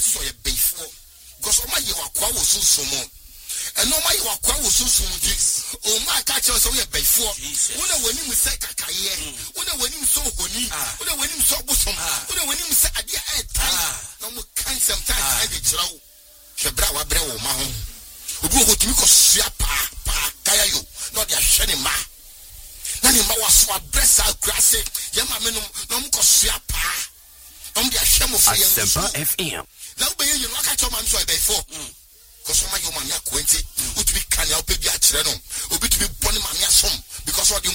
so ye before because o ma ye wakwa wo sunsumo eno ma ye wakwa wo sunsumo ji o ma ka che so ye before wona wani mu se kakaye wona wani mu so honi wona wani mu so bosom wona wani mu se ade a tai no mu kan sometimes I dey jirawo hwebra wa bre wo ma ho obi o timi ko sua pa kaya yo no dey ahwe ni ma na ni ma waso abresa akurase ye ma menum no mu ko sua pa on dey ahwe mo fa ye Asempa FM na ube ye no aka choma nso e before because my you man ya kwenti utumi kan ya ope bi a kire no obi tumi boni ma me asom because